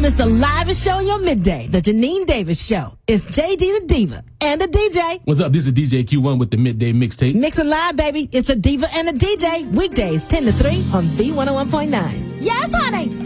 miss the livest show in your midday, the Janine Davis Show. It's JD the Diva and the DJ. What's up? This is DJ Q1 with the Midday Mixtape. Mixing live, baby. It's the Diva and the DJ. Weekdays 10 to 3 on B101.9. Yes, honey.